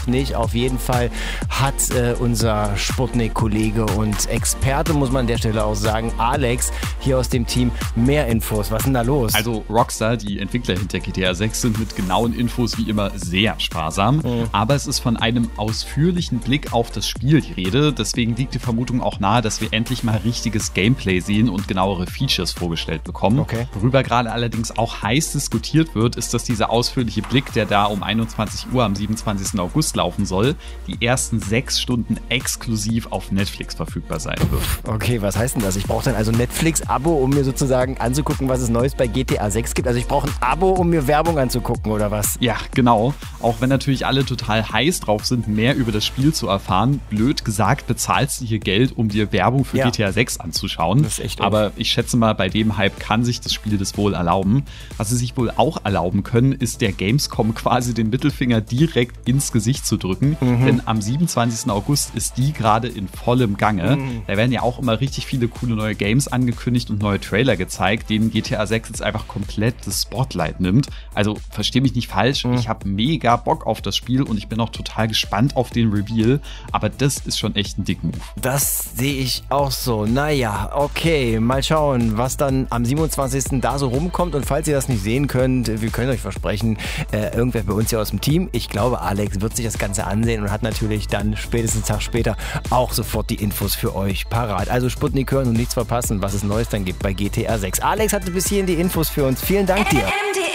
nicht. Auf jeden Fall hat unser Sputnik-Kollege und Experte, muss man an der Stelle auch sagen, Alex hier aus dem Team, mehr Infos. Was ist denn da los? Also Rockstar, die Entwickler hinter GTA 6, sind mit genauen Infos wie immer sehr sparsam. Aber es ist von einem ausführlichen Blick auf das Spiel die Rede. Deswegen liegt die Vermutung auch nahe, dass wir endlich mal richtiges Gameplay sehen und genauere Features vorgestellt bekommen. Okay. Worüber gerade allerdings auch heiß diskutiert wird, ist, dass dieser ausführliche Blick, der da um 21 Uhr am 27. August laufen soll, die ersten 6 Stunden exklusiv auf Netflix verfügbar sein wird. Okay, was heißt denn das? Ich brauche dann also Netflix-Abo, um mir sozusagen anzugucken, was es Neues bei GTA 6 gibt. Also ich brauche ein Abo, um mir Werbung anzugucken, oder was? Ja, genau. Auch wenn natürlich alle total heiß drauf sind, mehr über das Spiel zu erfahren. Blöd gesagt, bezahlst du hier Geld, um dir Werbung für GTA 6 anzuschauen. Das ist echt doof. Aber ich schätze mal, bei dem Hype kann sich das Spiel das wohl erlauben. Was sie sich wohl auch erlauben können, ist der Gamescom quasi den Mittelfinger direkt ins Gesicht zu drücken. Denn am 27. August ist die gerade in vollem Gange. Da werden ja auch immer richtig viele coole neue Games angekündigt und neue Trailer gezeigt, denen GTA 6 jetzt einfach komplett das Spotlight nimmt. Also versteh mich nicht falsch, ich habe mega Bock auf das Spiel und ich bin auch total gespannt auf den Reveal, aber das ist schon echt ein Dick Move. Das sehe ich auch so. Naja, okay, mal schauen, was dann am 27. da so rumkommt. Und falls ihr das nicht sehen könnt, wir können euch versprechen, irgendwer bei uns hier aus dem Team, ich glaube Alex, wird sich das Ganze ansehen und hat natürlich dann spätestens einen Tag später auch sofort die Infos für euch parat. Also Sputnik hören und nichts verpassen, was es Neues dann gibt bei GTA 6. Alex hatte bis hierhin die Infos für uns. Vielen Dank dir.